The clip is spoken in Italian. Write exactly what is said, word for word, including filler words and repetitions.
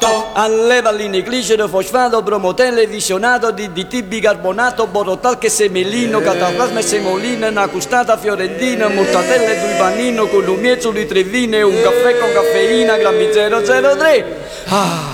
alle valline, glicero, fosfato, promotele, visionato, D D T, bicarbonato, borotalche, semelino, cataplasma e semolina, una custata fiorentina, mortadelle, dulvanino, con lumiezzoli, trevine, un caffè con caffeina, grammi zero zero tre. Ah.